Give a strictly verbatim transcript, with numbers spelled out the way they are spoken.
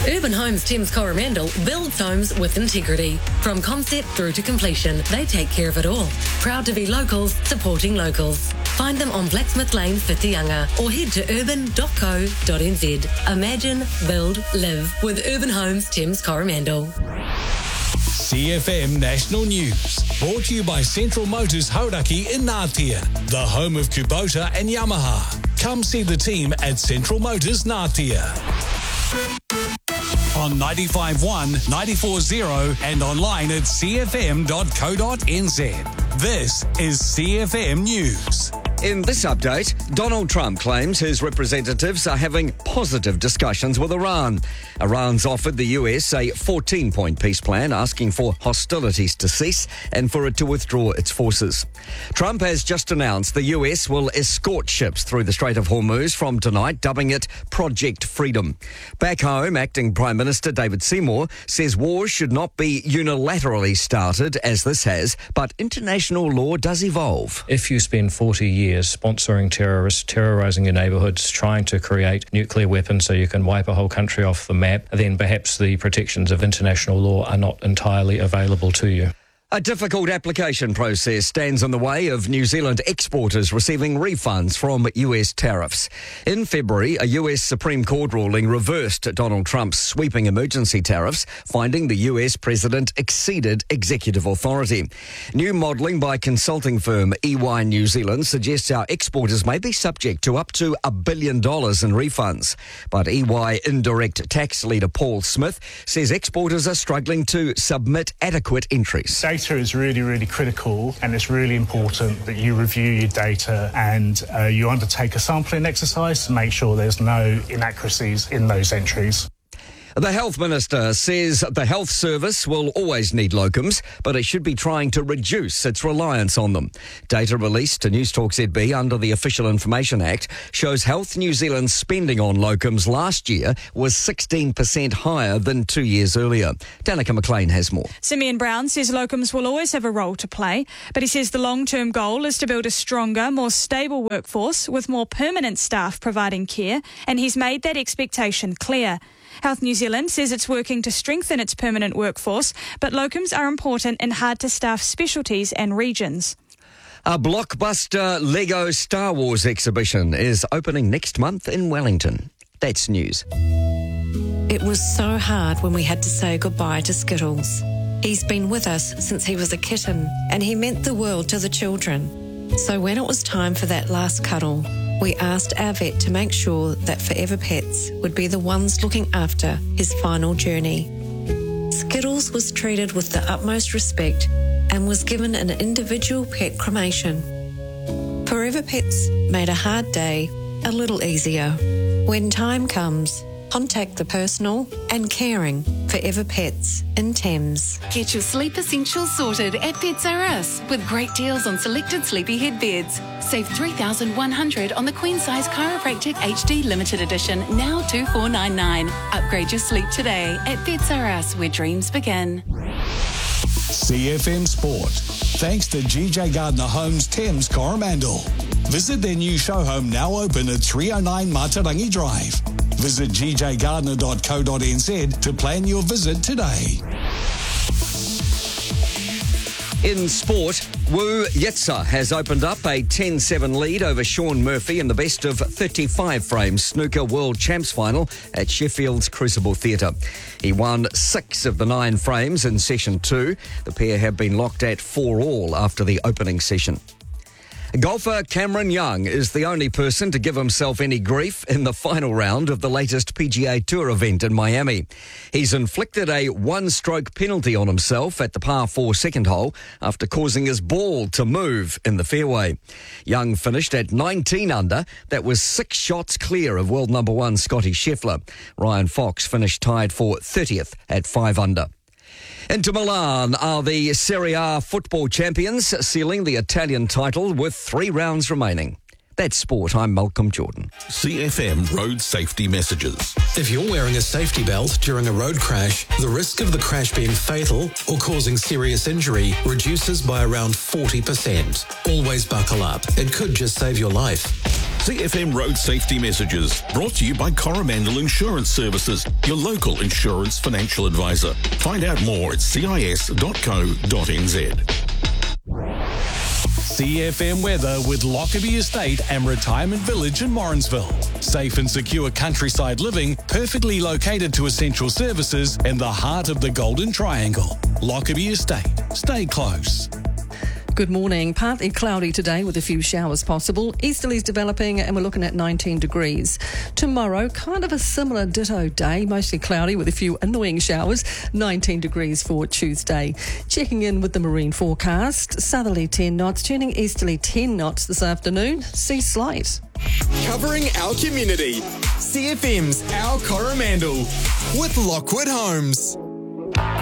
Urban Homes Thames Coromandel builds homes with integrity. From concept through to completion, they take care of it all. Proud to be locals, supporting locals. Find them on Blacksmith Lane, Whitianga, or head to urban dot co dot n z. Imagine, build, live with Urban Homes Thames Coromandel. C F M National News. Brought to you by Central Motors Hauraki in Ngātea, the home of Kubota and Yamaha. Come see the team at Central Motors Ngātea. On ninety-five point one, ninety-four point zero and online at c f m dot co dot n z. This is C F M News. In this update, Donald Trump claims his representatives are having positive discussions with Iran. Iran's offered the U S a fourteen-point peace plan asking for hostilities to cease and for it to withdraw its forces. Trump has just announced the U S will escort ships through the Strait of Hormuz from tonight, dubbing it Project Freedom. Back home, acting Prime Minister David Seymour says wars should not be unilaterally started, as this has, but international law does evolve. If you spend forty years sponsoring terrorists, terrorising your neighbourhoods, trying to create nuclear weapons so you can wipe a whole country off the map, then perhaps the protections of international law are not entirely available to you. A difficult application process stands in the way of New Zealand exporters receiving refunds from U S tariffs. In February, a U S Supreme Court ruling reversed Donald Trump's sweeping emergency tariffs, finding the U S president exceeded executive authority. New modelling by consulting firm E Y New Zealand suggests our exporters may be subject to up to a billion dollars in refunds. But E Y indirect tax leader Paul Smith says exporters are struggling to submit adequate entries. Data is really, really critical, and it's really important that you review your data and uh, you undertake a sampling exercise to make sure there's no inaccuracies in those entries. The Health Minister says the health service will always need locums, but it should be trying to reduce its reliance on them. Data released to Newstalk Z B under the Official Information Act shows Health New Zealand's spending on locums last year was sixteen percent higher than two years earlier. Danica McLean has more. Simeon Brown says locums will always have a role to play, but he says the long-term goal is to build a stronger, more stable workforce with more permanent staff providing care, and he's made that expectation clear. Health New Zealand says it's working to strengthen its permanent workforce, but locums are important in hard-to-staff specialties and regions. A blockbuster Lego Star Wars exhibition is opening next month in Wellington. That's news. It was so hard when we had to say goodbye to Skittles. He's been with us since he was a kitten, and he meant the world to the children. So when it was time for that last cuddle, we asked our vet to make sure that Forever Pets would be the ones looking after his final journey. Skittles was treated with the utmost respect and was given an individual pet cremation. Forever Pets made a hard day a little easier. When time comes, contact the personal and caring Forever Pets in Thames. Get your sleep essentials sorted at Pets R Us with great deals on selected sleepy head beds. Save three thousand one hundred dollars on the Queen Size Chiropractic H D Limited Edition, now two thousand four hundred ninety-nine dollars. Upgrade your sleep today at Pets R Us, where dreams begin. C F M Sport. Thanks to G J Gardner Homes Thames Coromandel. Visit their new show home, now open at three oh nine Matarangi Drive. Visit g j gardner dot co dot n z to plan your visit today. In sport, Wu Yitsa has opened up a ten seven lead over Sean Murphy in the best of thirty-five frames snooker world champs final at Sheffield's Crucible Theatre. He won six of the nine frames in session two. The pair have been locked at four all after the opening session. Golfer Cameron Young is the only person to give himself any grief in the final round of the latest P G A Tour event in Miami. He's inflicted a one-stroke penalty on himself at the par four second hole after causing his ball to move in the fairway. Young finished at nineteen under. That was six shots clear of world number one Scotty Scheffler. Ryan Fox finished tied for thirtieth at five under. Inter Milan are the Serie A football champions, sealing the Italian title with three rounds remaining. That's sport. I'm Malcolm Jordan. C F M road safety messages. If you're wearing a safety belt during a road crash, the risk of the crash being fatal or causing serious injury reduces by around forty percent. Always buckle up. It could just save your life. C F M Road Safety Messages, brought to you by Coromandel Insurance Services, your local insurance financial advisor. Find out more at c i s dot co dot n z. C F M weather with Lockerbie Estate and Retirement Village in Morrinsville. Safe and secure countryside living, perfectly located to essential services in the heart of the Golden Triangle. Lockerbie Estate. Stay close. Good morning. Partly cloudy today with a few showers possible. Easterlies developing and we're looking at nineteen degrees. Tomorrow, kind of a similar ditto day, mostly cloudy with a few annoying showers. nineteen degrees for Tuesday. Checking in with the marine forecast. Southerly ten knots, turning easterly ten knots this afternoon. Sea slight. Covering our community. C F M's Our Coromandel with Lockwood Homes.